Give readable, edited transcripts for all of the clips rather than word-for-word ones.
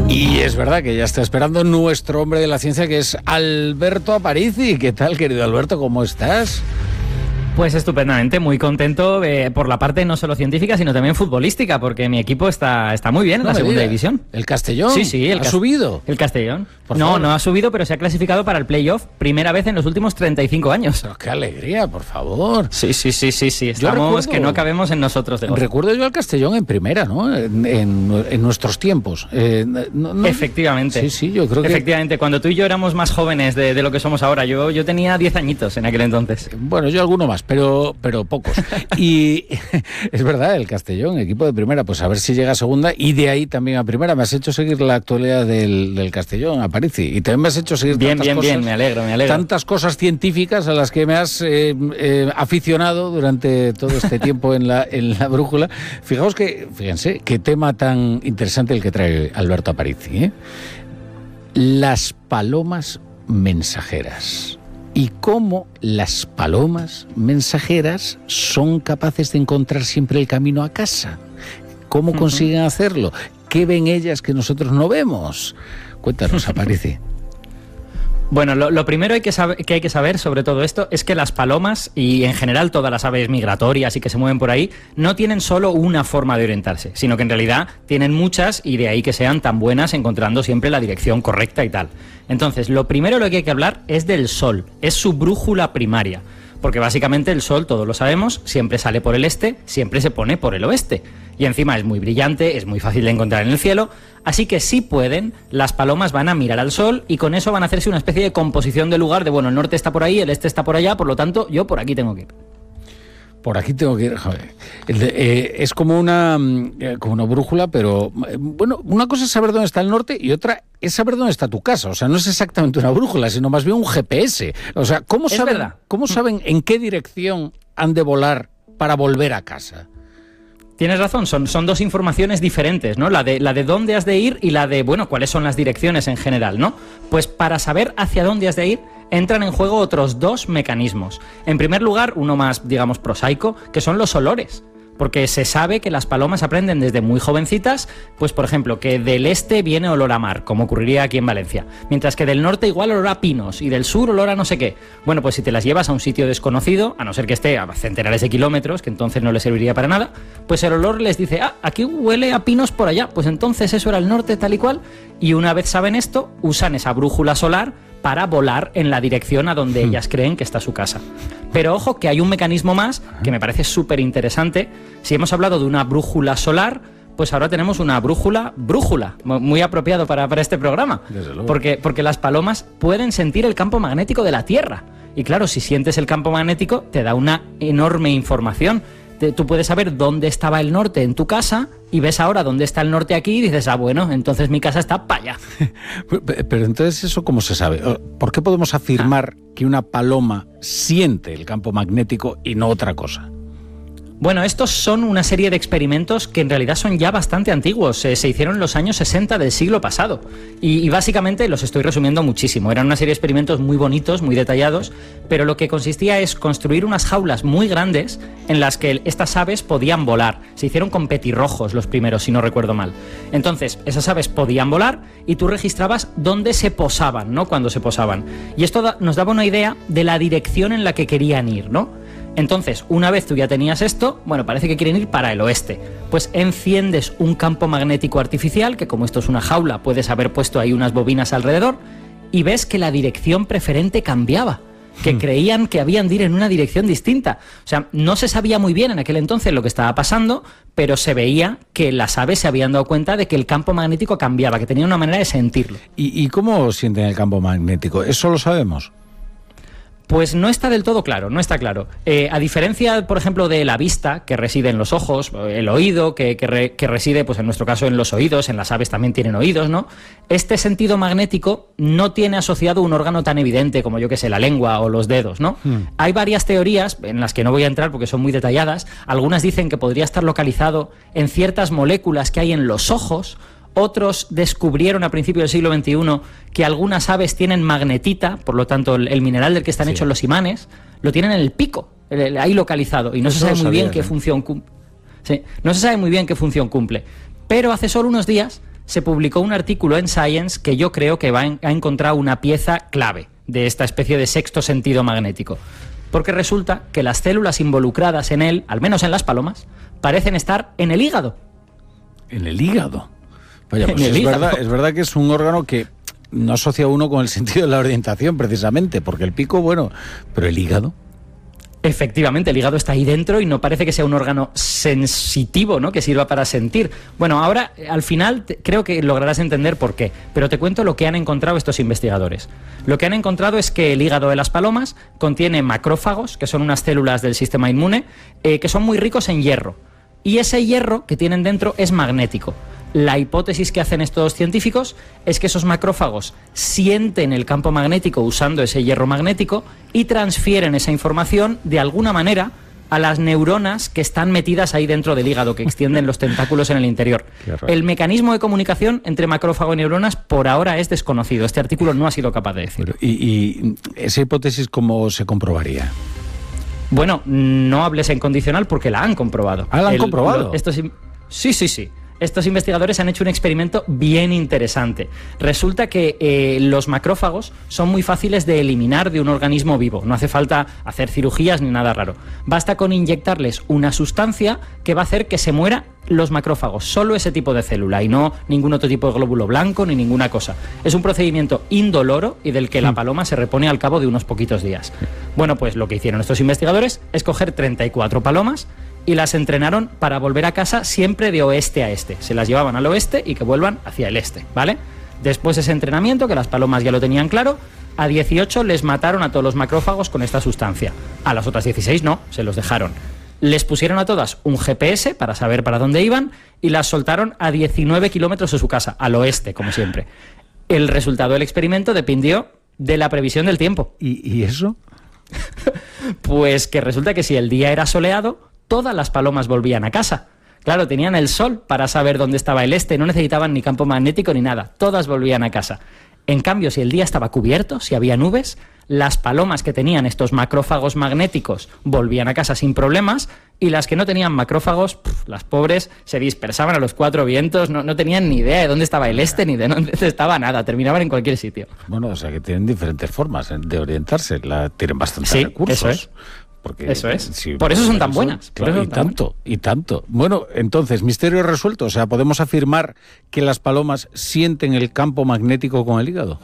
Y es verdad que ya está esperando nuestro hombre de la ciencia, que es Alberto Aparici. ¿Qué tal, querido Alberto? ¿Cómo estás? Pues estupendamente, muy contento por la parte no solo científica, sino también futbolística, porque mi equipo está muy bien en la segunda división. ¿El Castellón? Sí, ¿Ha subido? El Castellón. No ha subido, pero se ha clasificado para el playoff, primera vez en los últimos 35 años. Pero ¡qué alegría, por favor! Sí. Estamos que no cabemos en nosotros de gozo. Recuerdo yo al Castellón en primera, ¿no? En nuestros tiempos. Efectivamente. Sí, yo creo que... Efectivamente, cuando tú y yo éramos más jóvenes de lo que somos ahora. Yo tenía 10 añitos en aquel entonces. Bueno, yo alguno más, pero pocos. Y es verdad, el Castellón, equipo de primera, pues a ver si llega a segunda y de ahí también a primera. Me has hecho seguir la actualidad del Castellón, Aparici, y también me has hecho seguir bien, me alegro. Tantas cosas científicas a las que me has aficionado durante todo este tiempo en la brújula. Fíjense, qué tema tan interesante el que trae Alberto Aparici, ¿eh? Las palomas mensajeras. Y cómo las palomas mensajeras son capaces de encontrar siempre el camino a casa. ¿Cómo consiguen hacerlo? ¿Qué ven ellas que nosotros no vemos? Cuéntanos, Aparici. Bueno, lo primero que hay que saber sobre todo esto es que las palomas, y en general todas las aves migratorias y que se mueven por ahí, no tienen solo una forma de orientarse, sino que en realidad tienen muchas, y de ahí que sean tan buenas encontrando siempre la dirección correcta y tal. Entonces, lo primero lo que hay que hablar es del sol, es su brújula primaria. Porque básicamente el sol, todos lo sabemos, siempre sale por el este, siempre se pone por el oeste. Y encima es muy brillante, es muy fácil de encontrar en el cielo, así que si pueden, las palomas van a mirar al sol y con eso van a hacerse una especie de composición de lugar de, bueno, el norte está por ahí, el este está por allá, por lo tanto, yo por aquí tengo que ir. Por aquí tengo que ir, joder. Es como una brújula, pero bueno, una cosa es saber dónde está el norte y otra es saber dónde está tu casa. O sea, no es exactamente una brújula, sino más bien un GPS. O sea, ¿cómo saben en qué dirección han de volar para volver a casa? Tienes razón, son dos informaciones diferentes, ¿no? La de dónde has de ir y la de, bueno, cuáles son las direcciones en general, ¿no? Pues para saber hacia dónde has de ir, entran en juego otros dos mecanismos. En primer lugar, uno más, digamos, prosaico, que son los olores. Porque se sabe que las palomas aprenden desde muy jovencitas, pues por ejemplo, que del este viene olor a mar, como ocurriría aquí en Valencia, mientras que del norte igual olor a pinos y del sur olor a no sé qué. Bueno, pues si te las llevas a un sitio desconocido, a no ser que esté a centenares de kilómetros, que entonces no les serviría para nada, pues el olor les dice, aquí huele a pinos por allá, pues entonces eso era el norte tal y cual, y una vez saben esto, usan esa brújula solar para volar en la dirección a donde ellas creen que está su casa. Pero ojo que hay un mecanismo más que me parece súper interesante. Si hemos hablado de una brújula solar, pues ahora tenemos una brújula, muy apropiado para este programa. Porque las palomas pueden sentir el campo magnético de la Tierra. Y claro, si sientes el campo magnético, te da una enorme información. Tú puedes saber dónde estaba el norte en tu casa y ves ahora dónde está el norte aquí y dices, bueno, entonces mi casa está para allá. Pero entonces, ¿eso cómo se sabe? ¿Por qué podemos afirmar que una paloma siente el campo magnético y no otra cosa? Bueno, estos son una serie de experimentos que en realidad son ya bastante antiguos. Se hicieron en los años 60 del siglo pasado. Y básicamente los estoy resumiendo muchísimo. Eran una serie de experimentos muy bonitos, muy detallados, pero lo que consistía es construir unas jaulas muy grandes en las que estas aves podían volar. Se hicieron con petirrojos los primeros, si no recuerdo mal. Entonces, esas aves podían volar y tú registrabas dónde se posaban, ¿no? Cuando se posaban. Y esto nos daba una idea de la dirección en la que querían ir, ¿no? Entonces, una vez tú ya tenías esto, bueno, parece que quieren ir para el oeste. Pues enciendes un campo magnético artificial, que como esto es una jaula, puedes haber puesto ahí unas bobinas alrededor, y ves que la dirección preferente cambiaba, que creían que habían de ir en una dirección distinta. O sea, no se sabía muy bien en aquel entonces lo que estaba pasando, pero se veía que las aves se habían dado cuenta de que el campo magnético cambiaba, que tenían una manera de sentirlo. ¿Y cómo sienten el campo magnético? ¿Eso lo sabemos? Pues no está del todo claro, no está claro. A diferencia, por ejemplo, de la vista, que reside en los ojos, el oído, que reside, pues en nuestro caso, en los oídos, en las aves también tienen oídos, ¿no? Este sentido magnético no tiene asociado un órgano tan evidente como, yo que sé, la lengua o los dedos, ¿no? Hay varias teorías, en las que no voy a entrar porque son muy detalladas. Algunas dicen que podría estar localizado en ciertas moléculas que hay en los ojos. Otros descubrieron a principios del siglo XXI que algunas aves tienen magnetita, por lo tanto el mineral del que están hechos los imanes, lo tienen en el pico, ahí localizado, y no se sabe muy bien qué función cumple. Sí, no se sabe muy bien qué función cumple. Pero hace solo unos días se publicó un artículo en Science que yo creo que ha encontrado una pieza clave de esta especie de sexto sentido magnético. Porque resulta que las células involucradas en él, al menos en las palomas, parecen estar en el hígado. ¿En el hígado? Vaya, pues es verdad que es un órgano que no asocia uno con el sentido de la orientación, precisamente, porque el pico, bueno, pero el hígado... Efectivamente, el hígado está ahí dentro y no parece que sea un órgano sensitivo, ¿no?, que sirva para sentir. Bueno, ahora, al final, creo que lograrás entender por qué, pero te cuento lo que han encontrado estos investigadores. Lo que han encontrado es que el hígado de las palomas contiene macrófagos, que son unas células del sistema inmune, que son muy ricos en hierro. Y ese hierro que tienen dentro es magnético. La hipótesis que hacen estos científicos es que esos macrófagos sienten el campo magnético usando ese hierro magnético y transfieren esa información de alguna manera a las neuronas que están metidas ahí dentro del hígado, que extienden los tentáculos en el interior. El mecanismo de comunicación entre macrófago y neuronas por ahora es desconocido. Este artículo no ha sido capaz de decirlo. ¿Y esa hipótesis cómo se comprobaría? Bueno, no hables en condicional porque la han comprobado. ¿Ah, la han comprobado? Sí. Estos investigadores han hecho un experimento bien interesante. Resulta que los macrófagos son muy fáciles de eliminar de un organismo vivo. No hace falta hacer cirugías ni nada raro. Basta con inyectarles una sustancia que va a hacer que se muera los macrófagos, solo ese tipo de célula y no ningún otro tipo de glóbulo blanco ni ninguna cosa. Es un procedimiento indoloro y del que la paloma se repone al cabo de unos poquitos días. Bueno, pues lo que hicieron estos investigadores es coger 34 palomas y las entrenaron para volver a casa siempre de oeste a este. Se las llevaban al oeste y que vuelvan hacia el este, ¿vale? Después de ese entrenamiento, que las palomas ya lo tenían claro, a 18 les mataron a todos los macrófagos con esta sustancia. A las otras 16 no, se los dejaron. Les pusieron a todas un GPS para saber para dónde iban y las soltaron a 19 kilómetros de su casa, al oeste, como siempre. El resultado del experimento dependió de la previsión del tiempo. ¿Y eso? Pues que resulta que si el día era soleado, todas las palomas volvían a casa. Claro, tenían el sol para saber dónde estaba el este, no necesitaban ni campo magnético ni nada, todas volvían a casa. En cambio, si el día estaba cubierto, si había nubes, las palomas que tenían estos macrófagos magnéticos volvían a casa sin problemas y las que no tenían macrófagos, las pobres, se dispersaban a los cuatro vientos, no tenían ni idea de dónde estaba el este ni de dónde estaba nada, terminaban en cualquier sitio. Bueno, o sea que tienen diferentes formas de orientarse, tienen bastantes recursos. Eso es. Porque, eso es. Por eso son tan buenas. Claro, y tanto. Bueno, entonces, misterio resuelto. O sea, ¿podemos afirmar que las palomas sienten el campo magnético con el hígado?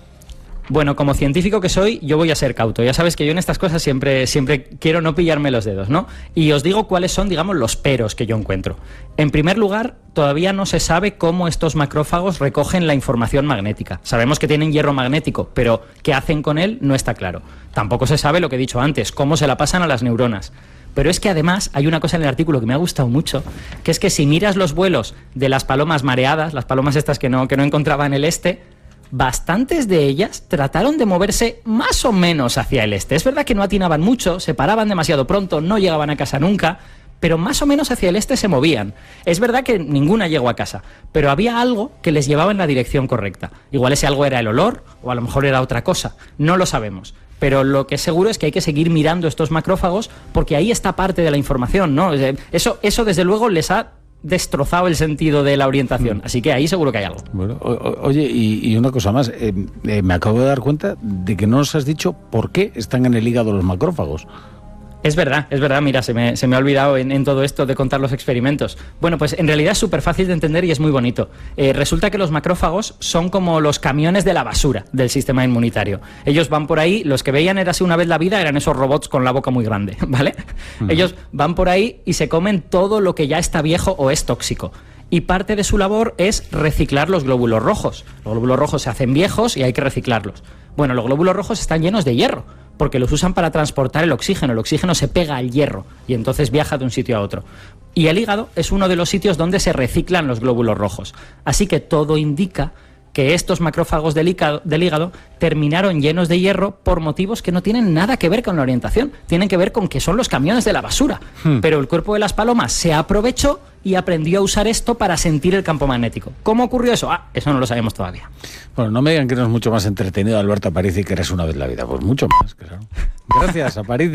Bueno, como científico que soy, yo voy a ser cauto. Ya sabes que yo en estas cosas siempre quiero no pillarme los dedos, ¿no? Y os digo cuáles son, digamos, los peros que yo encuentro. En primer lugar, todavía no se sabe cómo estos macrófagos recogen la información magnética. Sabemos que tienen hierro magnético, pero qué hacen con él no está claro. Tampoco se sabe lo que he dicho antes, cómo se la pasan a las neuronas. Pero es que además hay una cosa en el artículo que me ha gustado mucho, que es que si miras los vuelos de las palomas mareadas, las palomas estas que no encontraban el este, bastantes de ellas trataron de moverse más o menos hacia el este. Es verdad que no atinaban mucho, se paraban demasiado pronto, no llegaban a casa nunca, pero más o menos hacia el este se movían. Es verdad que ninguna llegó a casa, pero había algo que les llevaba en la dirección correcta. Igual ese algo era el olor, o a lo mejor era otra cosa, no lo sabemos. Pero lo que es seguro es que hay que seguir mirando estos macrófagos porque ahí está parte de la información, ¿no? Eso desde luego les ha destrozado el sentido de la orientación, así que ahí seguro que hay algo. Bueno, oye, y una cosa más, me acabo de dar cuenta de que no nos has dicho por qué están en el hígado los macrófagos. Es verdad, mira, se me ha olvidado en todo esto de contar los experimentos. Bueno, pues en realidad es súper fácil de entender y es muy bonito. Resulta que los macrófagos son como los camiones de la basura del sistema inmunitario. Ellos van por ahí, los que veían Érase una vez la vida eran esos robots con la boca muy grande, ¿vale? Ellos van por ahí y se comen todo lo que ya está viejo o es tóxico. Y parte de su labor es reciclar los glóbulos rojos. Los glóbulos rojos se hacen viejos y hay que reciclarlos. Bueno, los glóbulos rojos están llenos de hierro, porque los usan para transportar el oxígeno. El oxígeno se pega al hierro y entonces viaja de un sitio a otro. Y el hígado es uno de los sitios donde se reciclan los glóbulos rojos. Así que todo indica que estos macrófagos del hígado terminaron llenos de hierro por motivos que no tienen nada que ver con la orientación. Tienen que ver con que son los camiones de la basura. Pero el cuerpo de las palomas se aprovechó y aprendió a usar esto para sentir el campo magnético. ¿Cómo ocurrió eso? Eso no lo sabemos todavía. Bueno, no me digan que no es mucho más entretenido, Alberto Aparici, que Eres una vez la vida. Pues mucho más, claro. Gracias, Aparici.